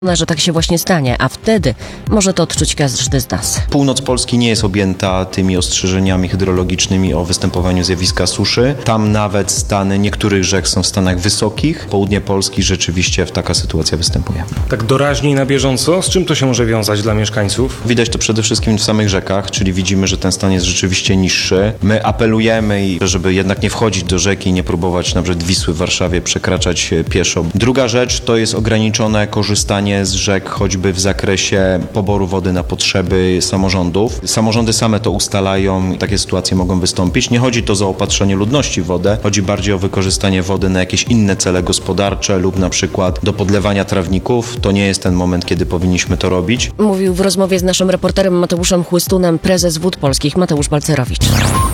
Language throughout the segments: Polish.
że tak się właśnie stanie, a wtedy może to odczuć każdy z nas. Północ Polski nie jest objęta tymi ostrzeżeniami hydrologicznymi o występowaniu zjawiska suszy. Tam nawet stany niektórych rzek są w stanach wysokich. Południe Polski rzeczywiście taka sytuacja występuje. Tak doraźniej na bieżąco? Z czym to się może wiązać dla mieszkańców? Widać to przede wszystkim w samych rzekach, czyli widzimy, że ten stan jest rzeczywiście niższy. My apelujemy, żeby jednak nie wchodzić do rzeki i nie próbować na przykład Wisły w Warszawie przekraczać pieszo. Druga rzecz to jest ograniczone korzystanie z rzek, choćby w zakresie poboru wody na potrzeby samorządów. Samorządy same to ustalają, takie sytuacje mogą wystąpić. Nie chodzi to o zaopatrzenie ludności w wodę, chodzi bardziej o wykorzystanie wody na jakieś inne cele gospodarcze lub na przykład do podlewania trawników. To nie jest ten moment, kiedy powinniśmy to robić. Mówił w rozmowie z naszym reporterem Mateuszem Chłystunem prezes Wód Polskich Mateusz Balcerowicz.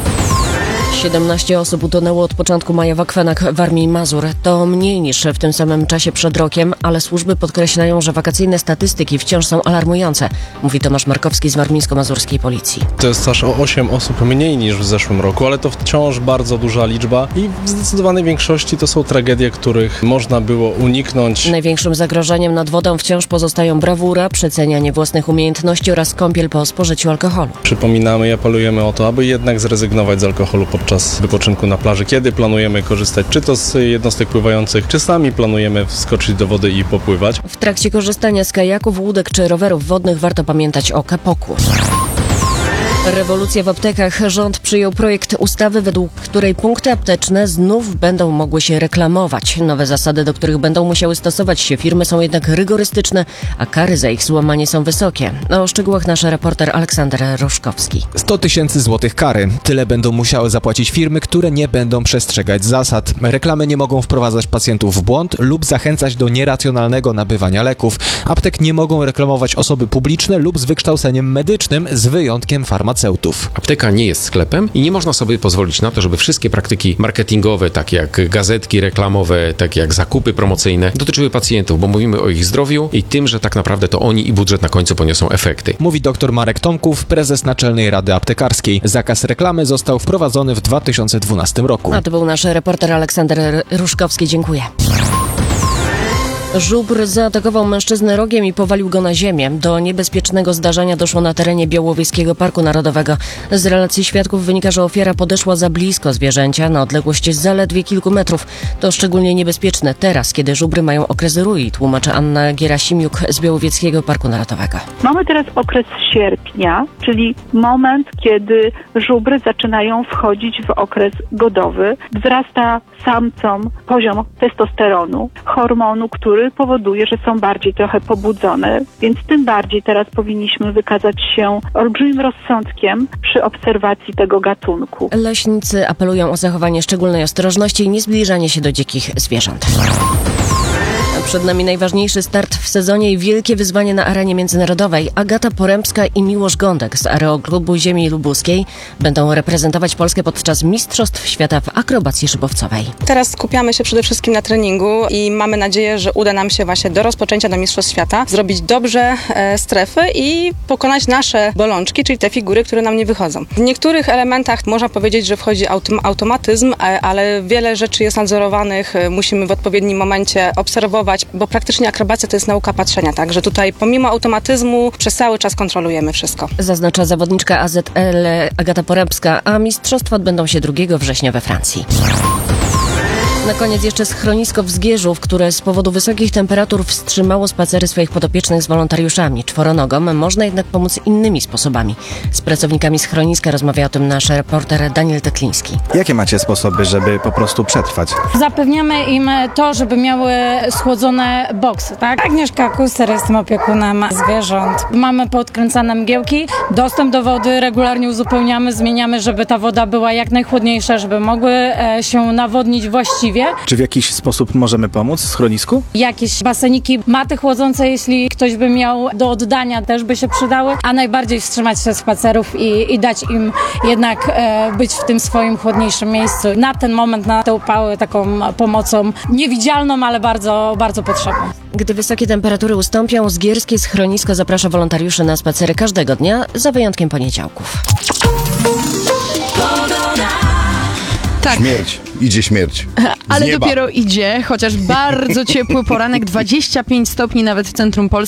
17 osób utonęło od początku maja w akwenach Warmii i Mazur. To mniej niż w tym samym czasie przed rokiem, ale służby podkreślają, że wakacyjne statystyki wciąż są alarmujące, mówi Tomasz Markowski z warmińsko-mazurskiej policji. To jest aż o 8 osób mniej niż w zeszłym roku, ale to wciąż bardzo duża liczba i w zdecydowanej większości to są tragedie, których można było uniknąć. Największym zagrożeniem nad wodą wciąż pozostają brawura, przecenianie własnych umiejętności oraz kąpiel po spożyciu alkoholu. Przypominamy i apelujemy o to, aby jednak zrezygnować z alkoholu podczas wypoczynku na plaży, kiedy planujemy korzystać czy to z jednostek pływających, czy sami planujemy wskoczyć do wody i popływać. W trakcie korzystania z kajaków, łódek czy rowerów wodnych warto pamiętać o kapoku. Rewolucja w aptekach. Rząd przyjął projekt ustawy, według której punkty apteczne znów będą mogły się reklamować. Nowe zasady, do których będą musiały stosować się firmy, są jednak rygorystyczne, a kary za ich złamanie są wysokie. O szczegółach nasz reporter Aleksander Roszkowski. 100 000 złotych kary. Tyle będą musiały zapłacić firmy, które nie będą przestrzegać zasad. Reklamy nie mogą wprowadzać pacjentów w błąd lub zachęcać do nieracjonalnego nabywania leków. Aptek nie mogą reklamować osoby publiczne lub z wykształceniem medycznym, z wyjątkiem farmaceutów. Apteka nie jest sklepem i nie można sobie pozwolić na to, żeby wszystkie praktyki marketingowe, takie jak gazetki reklamowe, takie jak zakupy promocyjne, dotyczyły pacjentów, bo mówimy o ich zdrowiu i tym, że tak naprawdę to oni i budżet na końcu poniosą efekty. Mówi dr Marek Tomków, prezes Naczelnej Rady Aptekarskiej. Zakaz reklamy został wprowadzony w 2012 roku. A to był nasz reporter Aleksander Roszkowski. Dziękuję. Żubr zaatakował mężczyznę rogiem i powalił go na ziemię. Do niebezpiecznego zdarzenia doszło na terenie Białowieskiego Parku Narodowego. Z relacji świadków wynika, że ofiara podeszła za blisko zwierzęcia na odległość zaledwie kilku metrów. To szczególnie niebezpieczne teraz, kiedy żubry mają okres rui, tłumaczy Anna Gierasimiuk z Białowieskiego Parku Narodowego. Mamy teraz okres sierpnia, czyli moment, kiedy żubry zaczynają wchodzić w okres godowy. Wzrasta samcom poziom testosteronu, hormonu, który powoduje, że są bardziej trochę pobudzone, więc tym bardziej teraz powinniśmy wykazać się olbrzymim rozsądkiem przy obserwacji tego gatunku. Leśnicy apelują o zachowanie szczególnej ostrożności i niezbliżanie się do dzikich zwierząt. Przed nami najważniejszy start w sezonie i wielkie wyzwanie na arenie międzynarodowej. Agata Porębska i Miłosz Gądek z Aeroklubu Ziemi Lubuskiej będą reprezentować Polskę podczas Mistrzostw Świata w akrobacji szybowcowej. Teraz skupiamy się przede wszystkim na treningu i mamy nadzieję, że uda nam się właśnie do rozpoczęcia do Mistrzostw Świata zrobić dobrze strefy i pokonać nasze bolączki, czyli te figury, które nam nie wychodzą. W niektórych elementach można powiedzieć, że wchodzi automatyzm, ale wiele rzeczy jest nadzorowanych, musimy w odpowiednim momencie obserwować, bo praktycznie akrobacja to jest nauka patrzenia, także tutaj pomimo automatyzmu przez cały czas kontrolujemy wszystko. Zaznacza zawodniczka AZL Agata Porębska, a mistrzostwa odbędą się 2 września we Francji. Na koniec jeszcze schronisko w Zgierzu, które z powodu wysokich temperatur wstrzymało spacery swoich podopiecznych z wolontariuszami. Czworonogom można jednak pomóc innymi sposobami. Z pracownikami schroniska rozmawia o tym nasz reporter Daniel Tekliński. Jakie macie sposoby, żeby po prostu przetrwać? Zapewniamy im to, żeby miały schłodzone boksy, tak? Agnieszka Kuster, jestem opiekunem zwierząt. Mamy podkręcane mgiełki, dostęp do wody regularnie uzupełniamy, zmieniamy, żeby ta woda była jak najchłodniejsza, żeby mogły się nawodnić właściwie. Czy w jakiś sposób możemy pomóc w schronisku? Jakieś baseniki, maty chłodzące, jeśli ktoś by miał do oddania, też by się przydały, a najbardziej wstrzymać się z spacerów i dać im jednak być w tym swoim chłodniejszym miejscu. Na ten moment, na te upały, taką pomocą niewidzialną, ale bardzo, bardzo potrzebną. Gdy wysokie temperatury ustąpią, zgierskie schronisko zaprasza wolontariuszy na spacery każdego dnia, za wyjątkiem poniedziałków. Tak. Śmierć idzie śmierć. Ale nieba. dopiero idzie, chociaż bardzo ciepły poranek, 25 stopni nawet w centrum Polski.